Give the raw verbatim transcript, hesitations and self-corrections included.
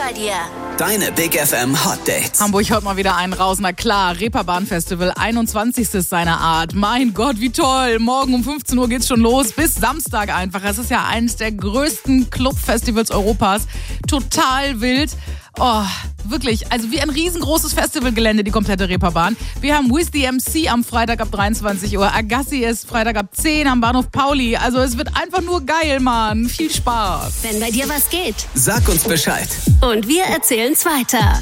bei dir. Deine Big F M Hot Dates. Hamburg haut mal wieder einen raus. Na klar, Reeperbahn-Festival, einundzwanzigstes seiner Art. Mein Gott, wie toll. Morgen um fünfzehn Uhr geht's schon los. Bis Samstag einfach. Es ist ja eines der größten Clubfestivals Europas. Total wild. Oh, wirklich, also wie ein riesengroßes Festivalgelände, die komplette Reeperbahn. Wir haben With the M C am Freitag ab dreiundzwanzig Uhr. Agassi ist Freitag ab zehn am Bahnhof Pauli. Also es wird einfach nur geil, Mann. Viel Spaß. Wenn bei dir was geht, Sag uns Bescheid. und wir erzählen's weiter.